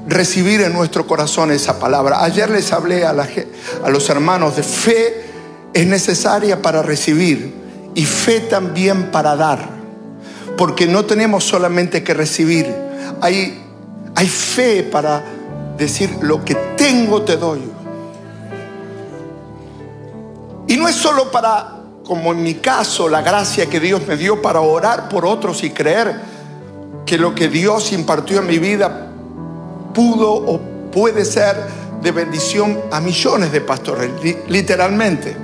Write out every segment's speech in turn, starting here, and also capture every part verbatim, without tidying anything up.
recibir en nuestro corazón esa palabra. Ayer les hablé a, la, a los hermanos de fe es necesaria para recibir y fe también para dar, porque no tenemos solamente que recibir, hay, hay fe para decir lo que tengo te doy. Y no es solo para, como en mi caso, la gracia que Dios me dio para orar por otros y creer que lo que Dios impartió en mi vida pudo o puede ser de bendición a millones de pastores, literalmente.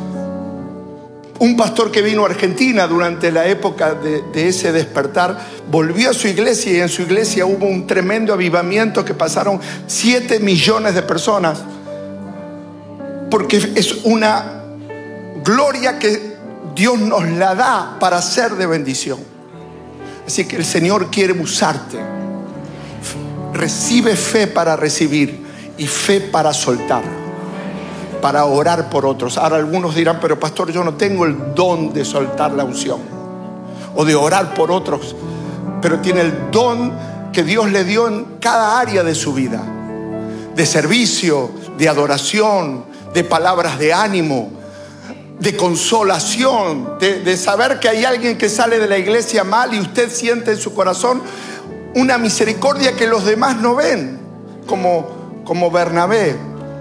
Un pastor que vino a Argentina durante la época de, de ese despertar, volvió a su iglesia y en su iglesia hubo un tremendo avivamiento que pasaron siete millones de personas, porque es una gloria que Dios nos la da para ser de bendición. Así que el Señor quiere usarte. Recibe fe para recibir y fe para soltar, para orar por otros. Ahora algunos dirán, pero pastor, yo no tengo el don de soltar la unción o de orar por otros, pero tiene el don que Dios le dio en cada área de su vida, de servicio, de adoración, de palabras de ánimo, de consolación, de, de saber que hay alguien que sale de la iglesia mal y usted siente en su corazón una misericordia que los demás no ven, como, como Bernabé.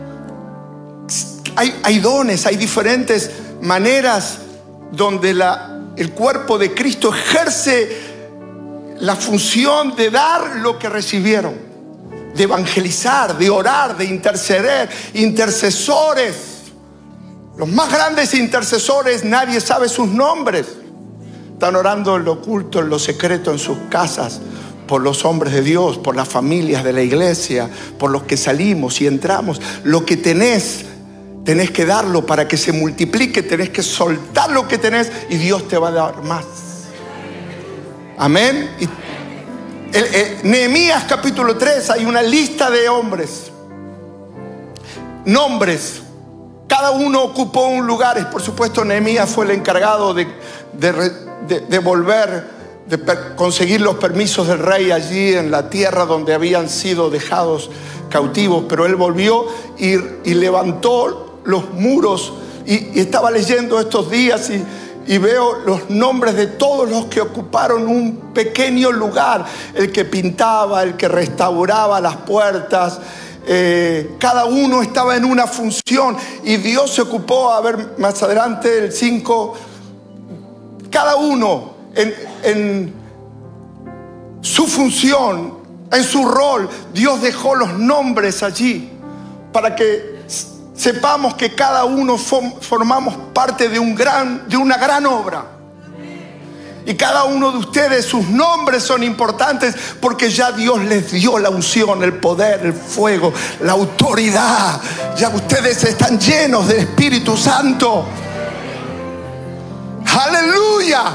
Hay, hay dones, hay diferentes maneras donde la, el cuerpo de Cristo ejerce la función de dar lo que recibieron, de evangelizar, de orar, de interceder, intercesores. Los más grandes intercesores, nadie sabe sus nombres. Están orando en lo oculto, en lo secreto, en sus casas, por los hombres de Dios, por las familias de la iglesia, por los que salimos y entramos. Lo que tenés, tenés que darlo para que se multiplique. Tenés que soltar lo que tenés y Dios te va a dar más. Amén. Y el, el, Nehemías capítulo tres, hay una lista de hombres, nombres. Cada uno ocupó un lugar. Y por supuesto Nehemías fue el encargado de, de, de, de volver, de per, conseguir los permisos del rey allí en la tierra donde habían sido dejados cautivos. Pero él volvió y, y levantó los muros. Y, y estaba leyendo estos días y, y veo los nombres de todos los que ocuparon un pequeño lugar. El que pintaba, el que restauraba las puertas. Eh, cada uno estaba en una función y Dios se ocupó, a ver más adelante el cinco, cada uno en, en su función, en su rol. Dios dejó los nombres allí para que sepamos que cada uno formamos parte de, un gran, de una gran obra. Y cada uno de ustedes, sus nombres son importantes porque ya Dios les dio la unción, el poder, el fuego, la autoridad. Ya ustedes están llenos del Espíritu Santo. ¡Aleluya!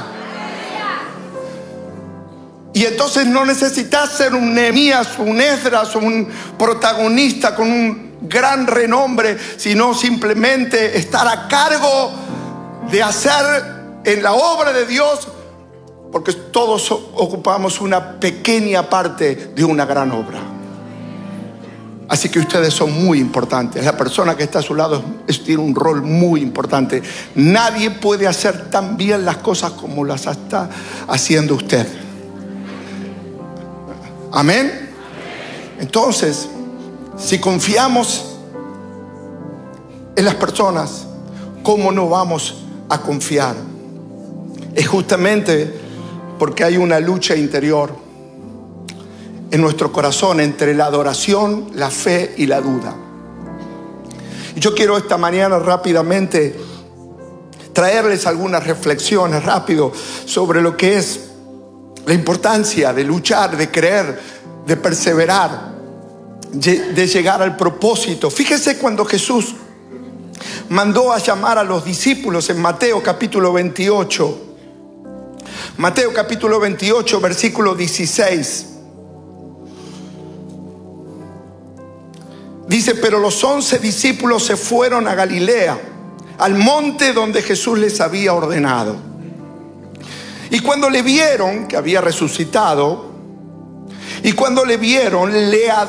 Y entonces no necesitas ser un Nehemías, un Esdras, un protagonista con un gran renombre, sino simplemente estar a cargo de hacer en la obra de Dios, porque todos ocupamos una pequeña parte de una gran obra. Así que ustedes son muy importantes. La persona que está a su lado es, tiene un rol muy importante. Nadie puede hacer tan bien las cosas como las está haciendo usted. Amén. Entonces, si confiamos en las personas, ¿cómo no vamos a confiar? Es justamente porque hay una lucha interior en nuestro corazón entre la adoración, la fe y la duda. Y yo quiero esta mañana rápidamente traerles algunas reflexiones rápido sobre lo que es la importancia de luchar, de creer, de perseverar, de llegar al propósito. Fíjese cuando Jesús mandó a llamar a los discípulos en Mateo capítulo veintiocho. Mateo capítulo veintiocho, versículo dieciséis. Dice, pero los once discípulos se fueron a Galilea, al monte donde Jesús les había ordenado. Y cuando le vieron que había resucitado, y cuando le vieron, le adoraron.